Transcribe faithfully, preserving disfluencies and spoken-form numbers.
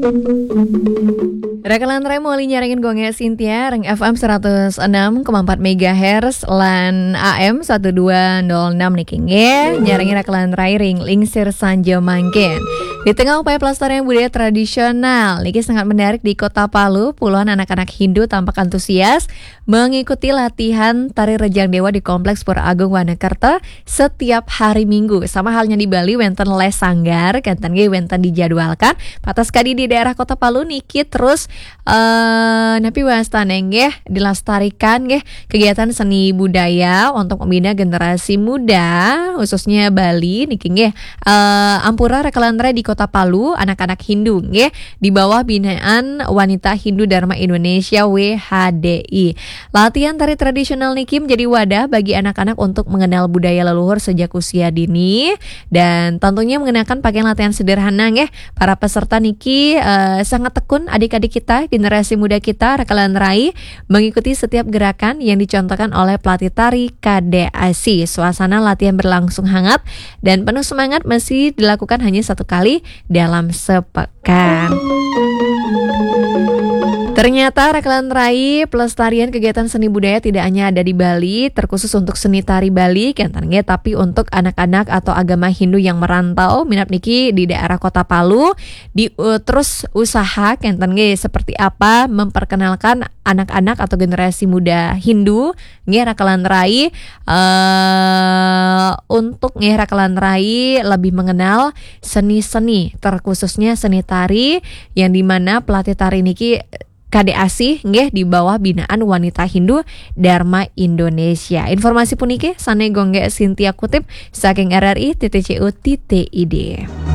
Rekalan Rai Moli nyarengin gonge Cynthia Reng F M seratus enam koma empat megahertz lan A M satu dua nol enam niki nge nyarengin rekalan Rai ring lingsir Sanjo Mangkin. Di tengah upaya pelestarian budaya tradisional, niki sangat menarik di Kota Palu, puluhan anak-anak Hindu tampak antusias mengikuti latihan tari Rejang Dewa di Kompleks Pura Agung Wanakerta setiap hari Minggu. Sama halnya di Bali, wenten les sanggar, kanten ge wenten dijadwalkan. Patas kadi di daerah Kota Palu niki terus uh, napi wastane nggih dilestarikan nggih kegiatan seni budaya untuk membina generasi muda khususnya Bali niki nggih uh, Ampura Rekalan Rai di Kota Palu, anak-anak Hindu nggih di bawah binaan Wanita Hindu Dharma Indonesia W H D I. Latihan tari tradisional niki menjadi wadah bagi anak-anak untuk mengenal budaya leluhur sejak usia dini dan tentunya mengenakan pakaian latihan sederhana nggih. Para peserta niki uh, sangat tekun, adik-adik kita, generasi muda kita Rekalan Rai mengikuti setiap gerakan yang dicontohkan oleh pelatih tari K D A S I. Suasana latihan berlangsung hangat dan penuh semangat meski dilakukan hanya satu kali dalam sepekan. Ternyata Rekalan Rai pelestarian kegiatan seni budaya tidak hanya ada di Bali, terkhusus untuk seni tari Bali, kentange, tapi untuk anak-anak atau agama Hindu yang merantau, minat niki di daerah Kota Palu, di uh, terus usaha kentange seperti apa memperkenalkan anak-anak atau generasi muda Hindu, nge Rekalan Rai uh, untuk nge Rekalan Rai lebih mengenal seni-seni, terkhususnya seni tari yang dimana pelatih tari niki K D A S I nggih di bawah binaan Wanita Hindu Dharma Indonesia. Informasi puniki sane gongge Cynthia kutip saking R R I titik C U titik I D.